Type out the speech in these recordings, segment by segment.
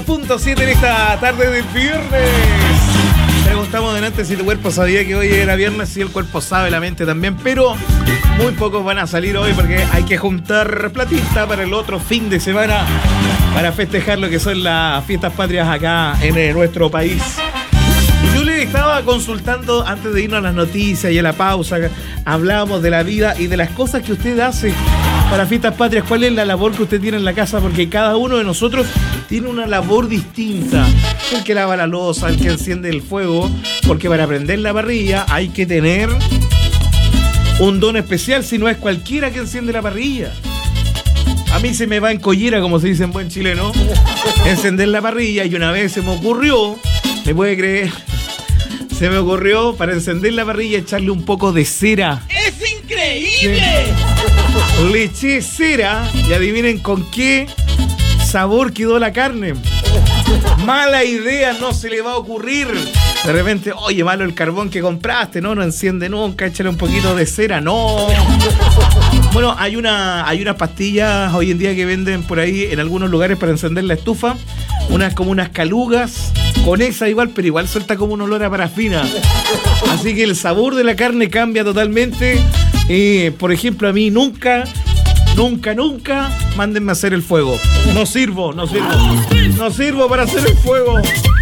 9:07 en esta tarde de viernes. Preguntamos delante si tu cuerpo sabía que hoy era viernes. Si el cuerpo sabe, la mente también. Pero muy pocos van a salir hoy porque hay que juntar platita para el otro fin de semana para festejar lo que son las fiestas patrias acá en nuestro país. Yo le estaba consultando antes de irnos a las noticias y a la pausa. Hablábamos de la vida y de las cosas que usted hace para fiestas patrias. ¿Cuál es la labor que usted tiene en la casa? Porque cada uno de nosotros tiene una labor distinta. El que lava la loza, el que enciende el fuego. Porque para prender la parrilla hay que tener un don especial, si no es cualquiera que enciende la parrilla. A mí se me va en collera, como se dice en buen chileno, encender la parrilla. Y una vez se me ocurrió, ¿me puede creer? Se me ocurrió para encender la parrilla echarle un poco de cera. ¡Es increíble! Sí. Le eché cera y adivinen con qué sabor quedó la carne. Mala idea, no se le va a ocurrir. De repente, oye, malo el carbón que compraste, no enciende nunca, échale un poquito de cera, no. Bueno, hay unas pastillas hoy en día que venden por ahí en algunos lugares para encender la estufa. Como unas calugas, con esa igual, pero igual suelta como un olor a parafina. Así que el sabor de la carne cambia totalmente. Por ejemplo, a mí nunca mándenme a hacer el fuego. No sirvo para hacer el fuego.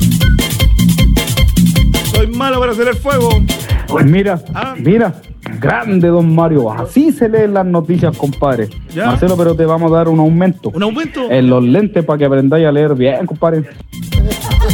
Soy malo para hacer el fuego. Mira, grande don Mario, así se leen las noticias, compadre. ¿Ya? Marcelo, pero te vamos a dar un aumento. ¿Un aumento? En los lentes para que aprendáis a leer bien, compadre.